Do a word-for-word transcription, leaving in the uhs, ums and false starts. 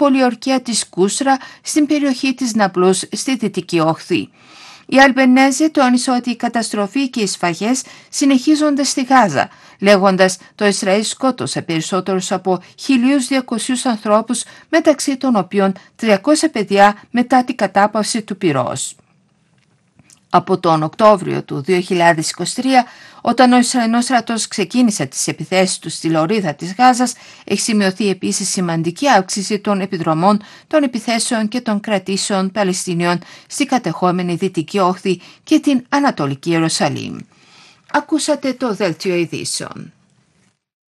πολιορκία της Κούσρα στην περιοχή της Ναπλούς στη Δυτική Όχθη. Η Αλμπενέζε τόνισε ότι η καταστροφή και οι σφαγές συνεχίζονται στη Γάζα, λέγοντας το Ισραήλ σκότωσε περισσότερους από χίλια διακόσιους ανθρώπους, μεταξύ των οποίων τριακόσια παιδιά μετά την κατάπαυση του πυρός. Από τον Οκτώβριο του δύο χιλιάδες είκοσι τρία, όταν ο Ισραηλινός στρατός ξεκίνησε τις επιθέσεις του στη λωρίδα της Γάζας, έχει σημειωθεί επίσης σημαντική αύξηση των επιδρομών, των επιθέσεων και των κρατήσεων Παλαιστινίων στη κατεχόμενη Δυτική Όχθη και την Ανατολική Ιερουσαλήμ. Ακούσατε το Δέλτιο Ειδήσεων.